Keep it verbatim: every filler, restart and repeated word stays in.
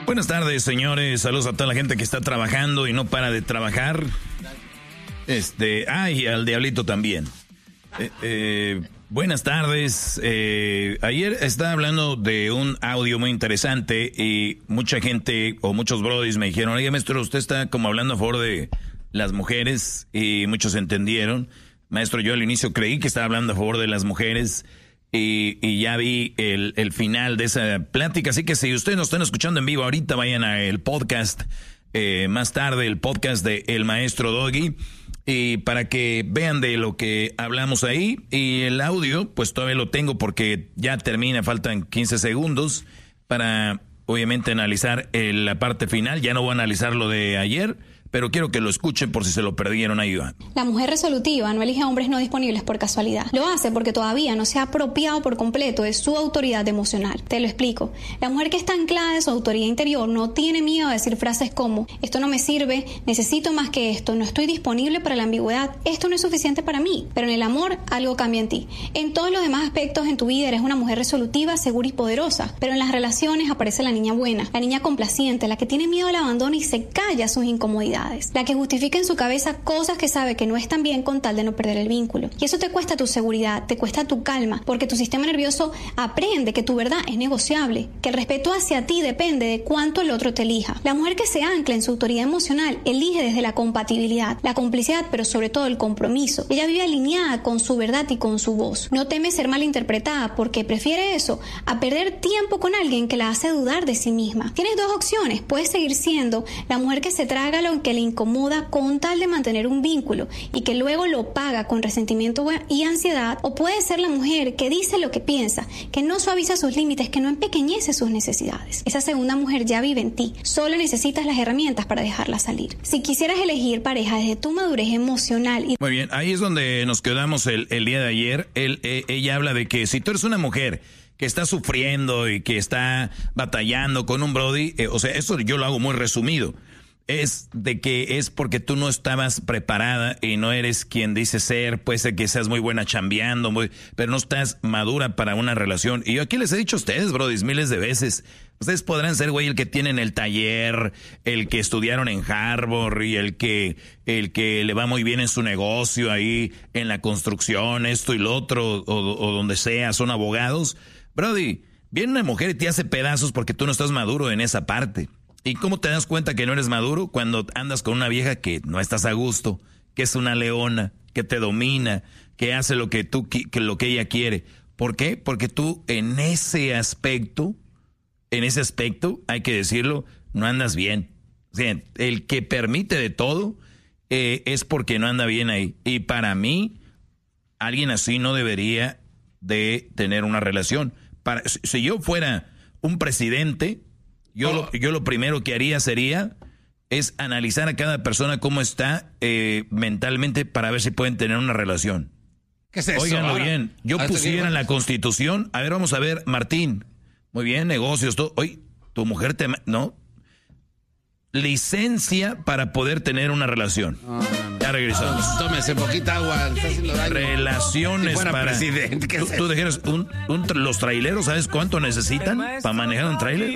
Buenas tardes, señores. Saludos a toda la gente que está trabajando y no para de trabajar. Este, ay, ah, al diablito también. Eh, eh, buenas tardes. Eh, ayer estaba hablando de un audio muy interesante y mucha gente o muchos brodis me dijeron, oiga, maestro, usted está como hablando a favor de las mujeres, y muchos entendieron. Maestro, yo al inicio creí que estaba hablando a favor de las mujeres y, y ya vi el, el final de esa plática. Así que si ustedes nos están escuchando en vivo ahorita, vayan al podcast, eh, más tarde, el podcast de El Maestro Doggy, y para que vean de lo que hablamos ahí. Y el audio, pues todavía lo tengo porque ya termina, faltan quince segundos para obviamente analizar el, la parte final. Ya no voy a analizar lo de ayer, pero quiero que lo escuchen por si se lo perdieron. Ahí va. La mujer resolutiva no elige a hombres no disponibles por casualidad. Lo hace porque todavía no se ha apropiado por completo de su autoridad emocional. Te lo explico. La mujer que está anclada en su autoridad interior no tiene miedo a decir frases como: esto no me sirve, necesito más que esto, no estoy disponible para la ambigüedad, esto no es suficiente para mí. Pero en el amor algo cambia en ti. En todos los demás aspectos en tu vida eres una mujer resolutiva, segura y poderosa. Pero en las relaciones aparece la niña buena, la niña complaciente, la que tiene miedo al abandono y se calla sus incomodidades. La que justifica en su cabeza cosas que sabe que no están bien con tal de no perder el vínculo. Y eso te cuesta tu seguridad, te cuesta tu calma, porque tu sistema nervioso aprende que tu verdad es negociable, que el respeto hacia ti depende de cuánto el otro te elija. La mujer que se ancla en su autoridad emocional elige desde la compatibilidad, la complicidad, pero sobre todo el compromiso. Ella vive alineada con su verdad y con su voz. No teme ser malinterpretada porque prefiere eso a perder tiempo con alguien que la hace dudar de sí misma. Tienes dos opciones. Puedes seguir siendo la mujer que se traga lo que le incomoda con tal de mantener un vínculo y que luego lo paga con resentimiento y ansiedad, o puede ser la mujer que dice lo que piensa, que no suaviza sus límites, que no empequeñece sus necesidades. Esa segunda mujer ya vive en ti, solo necesitas las herramientas para dejarla salir. Si quisieras elegir pareja desde tu madurez emocional y... Muy bien, ahí es donde nos quedamos el, el día de ayer. Él, eh, ella habla de que si tú eres una mujer que está sufriendo y que está batallando con un brody, eh, o sea, eso yo lo hago muy resumido. Es de que es porque tú no estabas preparada y no eres quien dices ser. Puede ser que seas muy buena chambeando, muy, pero no estás madura para una relación. Y yo aquí les he dicho a ustedes, brodis, miles de veces. Ustedes podrán ser, güey, el que tienen el taller, el que estudiaron en Harvard y el que, el que le va muy bien en su negocio ahí, en la construcción, esto y lo otro, o, o donde sea, son abogados. Brody, viene una mujer y te hace pedazos porque tú no estás maduro en esa parte. ¿Y cómo te das cuenta que no eres maduro? Cuando andas con una vieja que no estás a gusto, que es una leona, que te domina, que hace lo que tú, que lo que ella quiere. ¿Por qué? Porque tú en ese aspecto, en ese aspecto, hay que decirlo, no andas bien. O sea, el que permite de todo eh, es porque no anda bien ahí. Y para mí, alguien así no debería de tener una relación. Para, si yo fuera un presidente... Yo, oh. lo, yo lo primero que haría sería es analizar a cada persona cómo está eh, mentalmente para ver si pueden tener una relación. ¿Qué es eso? Óiganlo Ahora, bien. Yo pusiera en la Constitución, a ver, vamos a ver, Martín. Muy bien, negocios, todo. Oye, tu mujer te... ¿No? Licencia para poder tener una relación. Oh, no, ya regresamos. Oh, tómese poquita agua. Está haciendo daño. Relaciones si para... Presidente, ¿qué ¿Tú, es tú dijeras, un, un, los traileros, ¿sabes cuánto necesitan para manejar un trailer?